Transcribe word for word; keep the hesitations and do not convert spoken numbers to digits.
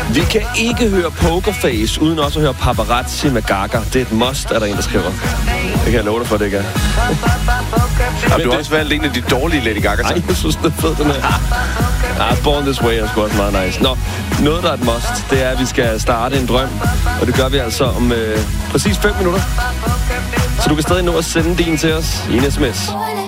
Vi kan ikke høre Pokerface uden også at høre Paparazzi med Gaga. Det er et must, er der en, der skriver. Det kan jeg love dig for, det ikke er. Har du det... også valgt en af de dårlige Lady Gaga? Nej, jeg synes, det er fedt, den her. Ah, Born This Way er sgu også meget nice. Nå, noget, der er et must, det er, at vi skal starte en drøm. Og det gør vi altså om øh, præcis fem minutter. Så du kan stadig nå at sende din til os i en sms.